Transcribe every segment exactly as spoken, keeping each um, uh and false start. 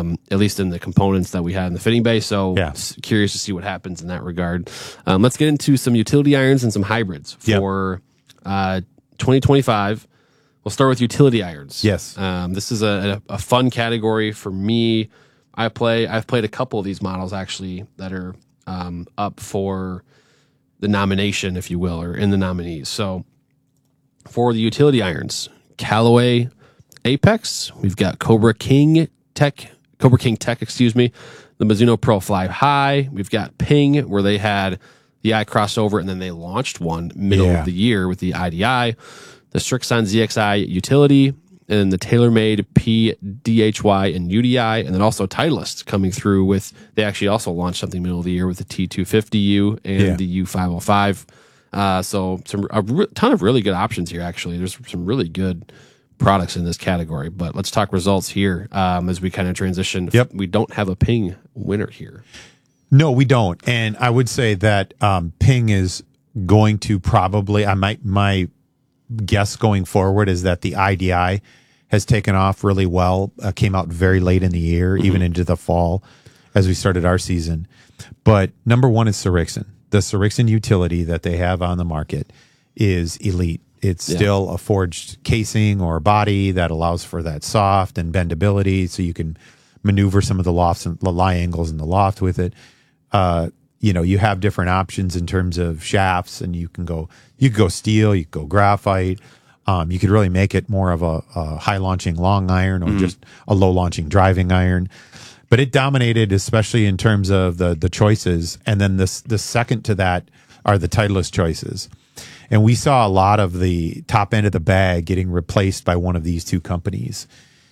um, at least in the components that we had in the fitting bay. So Yeah. curious to see what happens in that regard. Um, let's get into some utility irons and some hybrids for yep. uh, twenty twenty-five. We'll start with utility irons. Yes. Um, this is a, a fun category for me. I play, I've played a couple of these models actually that are um, up for the nomination, if you will, or in the nominees. So for the utility irons, Callaway Apex, we've got Cobra King Tech, Cobra King Tech, excuse me, the Mizuno Pro Fly High. We've got Ping, where they had the I crossover, and then they launched one middle yeah. of the year with the I D I, the Strixon Z X I Utility, and the TaylorMade P D H Y and U D I, and then also Titleist coming through with, they actually also launched something middle of the year with the T two fifty U and yeah. the U five oh five. Uh, so some a re- ton of really good options here, actually. There's some really good products in this category, but let's talk results here um, as we kind of transition. Yep. We don't have a Ping winner here. No, we don't. And I would say that um, Ping is going to probably, I might, my guess going forward is that the I D I has taken off really well, uh, came out very late in the year, mm-hmm. even into the fall as we started our season. But number one is Srixon. The Srixon utility that they have on the market is elite. It's yeah. still a forged casing or body that allows for that soft and bendability, so you can maneuver some of the lofts and the lie angles in the loft with it. Uh, you know, you have different options in terms of shafts, and you can go, you could go steel, you could go graphite. Um, you could really make it more of a, a high launching long iron or mm. just a low launching driving iron. But it dominated, especially in terms of the the choices. And then this the second to that are the Titleist choices. And we saw a lot of the top end of the bag getting replaced by one of these two companies.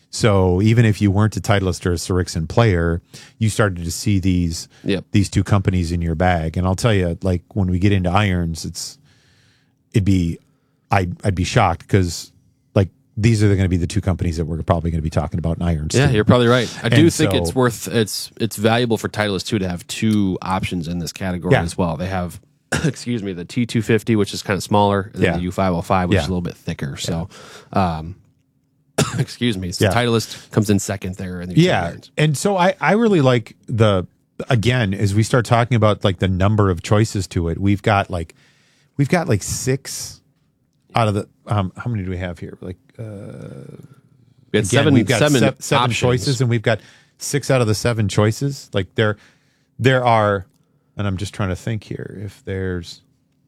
So even if you weren't a Titleist or a Srixon player, you started to see these yep. these two companies in your bag. And I'll tell you, like when we get into irons, it's it'd be I'd I'd be shocked because like these are going to be the two companies that we're probably going to be talking about in irons. Yeah, too. you're probably right. I do and think so, it's worth it's it's valuable for Titleist too to have two options in this category yeah. as well. They have excuse me, the T two fifty, which is kind of smaller, and then yeah. the U five oh five, which yeah. is a little bit thicker. So, yeah. um, excuse me. So yeah. Titleist comes in second there. In the yeah. irons. And so I, I really like the, again, as we start talking about like the number of choices to it, we've got like, we've got like six out of the, um, how many do we have here? Like, uh, we had again, seven, we've got seven, se- seven options. choices, and we've got six out of the seven choices. Like there, there are, and I'm just trying to think here, if there's,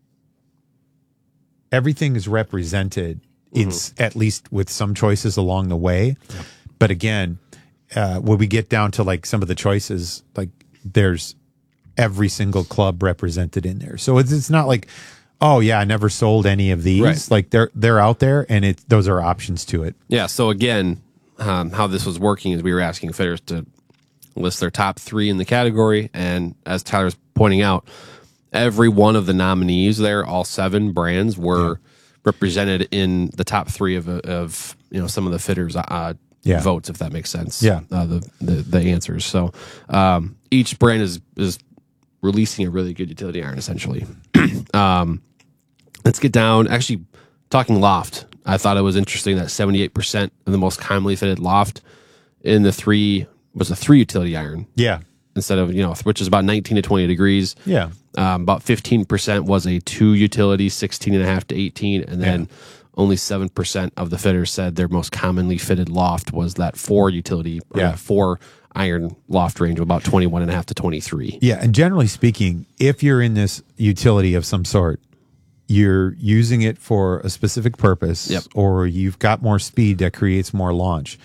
everything is represented in mm-hmm. at least with some choices along the way. Yeah. But again, uh, when we get down to like some of the choices, like there's every single club represented in there. So it's, it's not like, oh yeah, I never sold any of these. Right. Like they're, they're out there, and it, those are options to it. Yeah. So again, um, how this was working is we were asking fitters to list their top three in the category. And as Tyler's pointing out, every one of the nominees there, all seven brands were yeah. represented in the top three of, of you know, some of the fitters' uh, yeah. votes, if that makes sense. Yeah. Uh, the, the, the answers. So um, each brand is, is releasing a really good utility iron, essentially. um, let's get down. Actually, talking loft, I thought it was interesting that seventy-eight percent of the most commonly fitted loft in the three was a three utility iron. Yeah. Instead of, you know, which is about nineteen to twenty degrees. Yeah. Um, about fifteen percent was a two utility, sixteen and a half to eighteen. And then yeah. only seven percent of the fitters said their most commonly fitted loft was that four utility, or yeah. that four iron loft range of about twenty-one and a half to twenty-three. Yeah. And generally speaking, if you're in this utility of some sort, you're using it for a specific purpose, yep. or you've got more speed that creates more launch.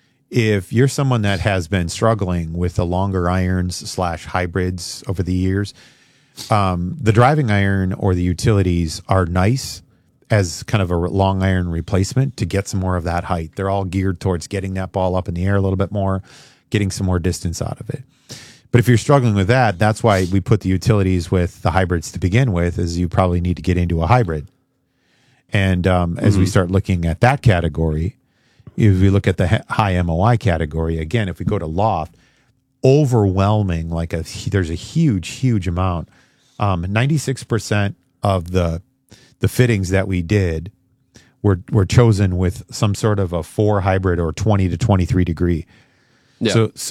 If you're someone that has been struggling with the longer irons slash hybrids over the years, um, the driving iron or the utilities are nice as kind of a long iron replacement to get some more of that height. They're all geared towards getting that ball up in the air a little bit more, getting some more distance out of it. But if you're struggling with that, that's why we put the utilities with the hybrids to begin with, is you probably need to get into a hybrid. And um, as mm-hmm. we start looking at that category, if we look at the high M O I category, again, if we go to loft, overwhelming, like a, there's a huge, huge amount. Um, ninety-six percent of the the fittings that we did were were chosen with some sort of a four hybrid or twenty to twenty-three degree. Yeah. So